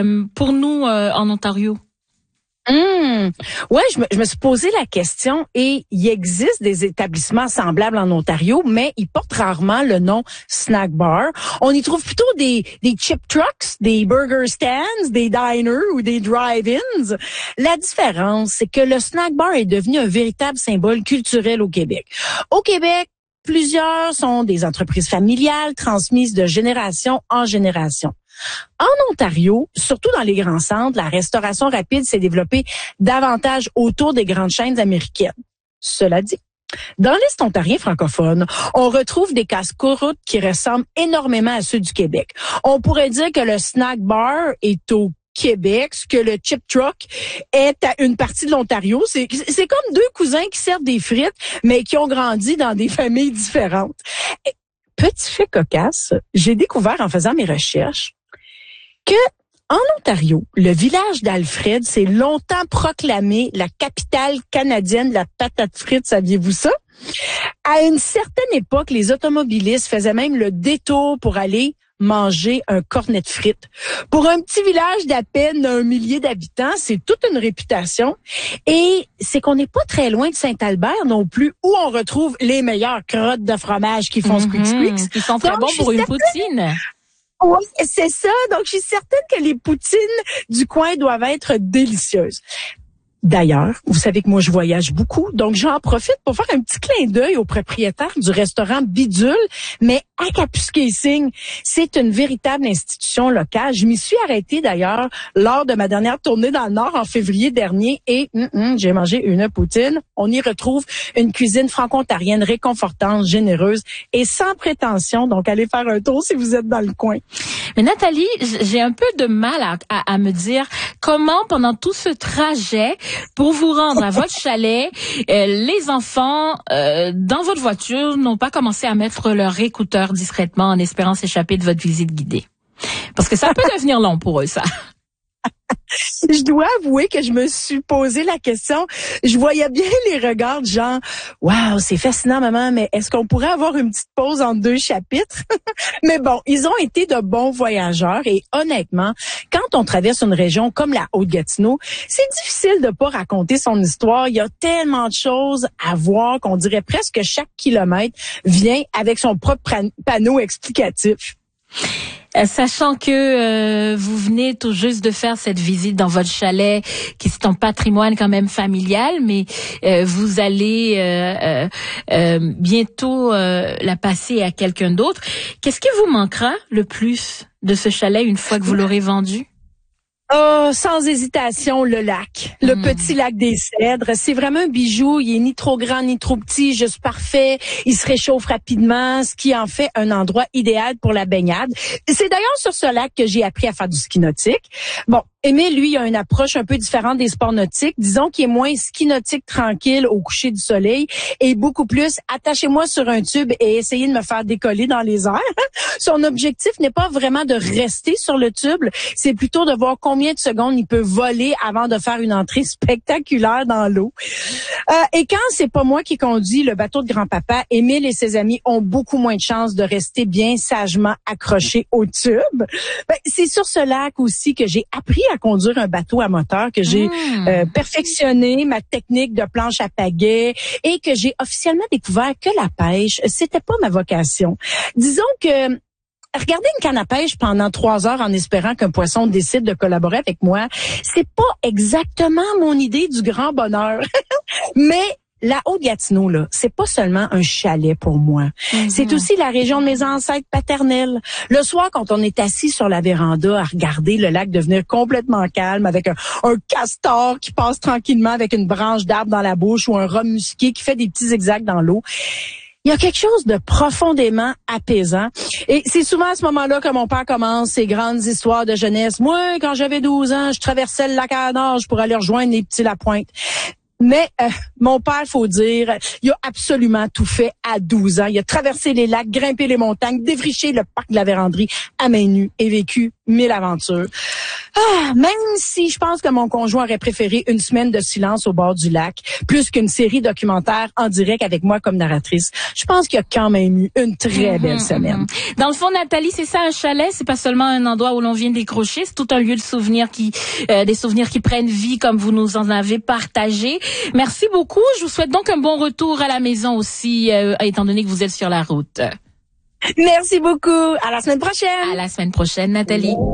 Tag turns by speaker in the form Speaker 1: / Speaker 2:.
Speaker 1: pour nous en Ontario?
Speaker 2: Ouais, je me suis posé la question et il existe des établissements semblables en Ontario, mais ils portent rarement le nom snack bar. On y trouve plutôt des chip trucks, des burger stands, des diners ou des drive-ins. La différence, c'est que le snack bar est devenu un véritable symbole culturel au Québec. Au Québec, plusieurs sont des entreprises familiales transmises de génération en génération. En Ontario, surtout dans les grands centres, la restauration rapide s'est développée davantage autour des grandes chaînes américaines. Cela dit, dans l'Est ontarien francophone, on retrouve des casse-croûtes qui ressemblent énormément à ceux du Québec. On pourrait dire que le snack bar est au Québec, ce que le chip truck est à une partie de l'Ontario. C'est comme deux cousins qui servent des frites, mais qui ont grandi dans des familles différentes. Petit fait cocasse, j'ai découvert en faisant mes recherches que en Ontario, le village d'Alfred s'est longtemps proclamé la capitale canadienne de la patate frite. Saviez-vous ça? À une certaine époque, les automobilistes faisaient même le détour pour aller manger un cornet de frites. Pour un petit village d'à peine 1 millier d'habitants, c'est toute une réputation. Et c'est qu'on n'est pas très loin de Saint-Albert non plus, où on retrouve les meilleures crottes de fromage qui font squeak squeak.
Speaker 1: Qui sont très bons pour une poutine.
Speaker 2: Oui, c'est ça. Donc, je suis certaine que les poutines du coin doivent être délicieuses. D'ailleurs, vous savez que moi, je voyage beaucoup, donc j'en profite pour faire un petit clin d'œil au propriétaire du restaurant Bidule, mais à Kapuskasing. C'est une véritable institution locale. Je m'y suis arrêtée d'ailleurs lors de ma dernière tournée dans le Nord en février dernier et j'ai mangé une poutine. On y retrouve une cuisine franco-ontarienne réconfortante, généreuse et sans prétention. Donc, allez faire un tour si vous êtes dans le coin.
Speaker 1: Mais Nathalie, j'ai un peu de mal à me dire comment pendant tout ce trajet pour vous rendre à votre chalet, les enfants dans votre voiture n'ont pas commencé à mettre leurs écouteurs discrètement en espérant s'échapper de votre visite guidée. Parce que ça peut devenir long pour eux, ça.
Speaker 2: Je dois avouer que je me suis posé la question. Je voyais bien les regards de genre, waouh, c'est fascinant, maman, mais est-ce qu'on pourrait avoir une petite pause entre 2 chapitres? Mais bon, ils ont été de bons voyageurs et honnêtement, quand on traverse une région comme la Haute-Gatineau, c'est difficile de pas raconter son histoire. Il y a tellement de choses à voir qu'on dirait presque chaque kilomètre vient avec son propre panneau explicatif.
Speaker 1: Sachant que vous venez tout juste de faire cette visite dans votre chalet, qui c'est un patrimoine quand même familial, mais vous allez bientôt la passer à quelqu'un d'autre. Qu'est-ce qui vous manquera le plus de ce chalet une fois que vous l'aurez vendu?
Speaker 2: Oh, sans hésitation, le lac. Le petit lac des Cèdres. C'est vraiment un bijou. Il est ni trop grand ni trop petit, juste parfait. Il se réchauffe rapidement, ce qui en fait un endroit idéal pour la baignade. C'est d'ailleurs sur ce lac que j'ai appris à faire du ski nautique. Bon, Émile, lui, a une approche un peu différente des sports nautiques. Disons qu'il est moins ski nautique tranquille au coucher du soleil et beaucoup plus attachez-moi sur un tube et essayez de me faire décoller dans les airs. Son objectif n'est pas vraiment de rester sur le tube, c'est plutôt de voir combien de secondes il peut voler avant de faire une entrée spectaculaire dans l'eau. Et quand c'est pas moi qui conduis le bateau de grand-papa, Émile et ses amis ont beaucoup moins de chances de rester bien sagement accrochés au tube. C'est sur ce lac aussi que j'ai appris à conduire un bateau à moteur, que j'ai perfectionné ma technique de planche à pagaie et que j'ai officiellement découvert que la pêche, c'était pas ma vocation. Disons que regarder une canne à pêche pendant 3 heures en espérant qu'un poisson décide de collaborer avec moi, c'est pas exactement mon idée du grand bonheur. Mais la Haute-Gatineau, là, c'est pas seulement un chalet pour moi. C'est aussi la région de mes ancêtres paternels. Le soir, quand on est assis sur la véranda à regarder le lac devenir complètement calme avec un castor qui passe tranquillement avec une branche d'arbre dans la bouche ou un rat musqué qui fait des petits zigzags dans l'eau, il y a quelque chose de profondément apaisant. Et c'est souvent à ce moment-là que mon père commence ses grandes histoires de jeunesse. Moi, quand j'avais 12 ans, je traversais le lac à la nage pour aller rejoindre les petits Lapointe. Mais mon père, faut dire, il a absolument tout fait à 12 ans. Il a traversé les lacs, grimpé les montagnes, défriché le parc de la Vérandrie à main nue et vécu 1000 aventures. Même si je pense que mon conjoint aurait préféré une semaine de silence au bord du lac, plus qu'une série documentaire en direct avec moi comme narratrice, je pense qu'il y a quand même eu une très belle semaine.
Speaker 1: Dans le fond, Nathalie, c'est ça un chalet, c'est pas seulement un endroit où l'on vient décrocher, c'est tout un lieu de souvenirs des souvenirs qui prennent vie comme vous nous en avez partagé. Merci beaucoup. Je vous souhaite donc un bon retour à la maison aussi, étant donné que vous êtes sur la route.
Speaker 2: Merci beaucoup. À la semaine prochaine.
Speaker 1: À la semaine prochaine, Nathalie.